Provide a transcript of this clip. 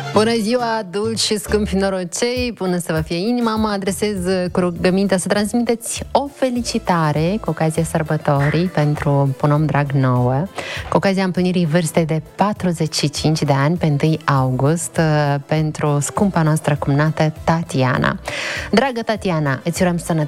Bună ziua, dulci și scumpi norocei, bună să vă fie inima. Mă adresez cu rugămintea să transmiteți o felicitare cu ocazia sărbătorii pentru un om drag nouă, cu ocazia împlinirii vârstei de 45 de ani pe 1 august, pentru scumpa noastră cumnată Tatiana. Dragă Tatiana, îți urăm sănătate,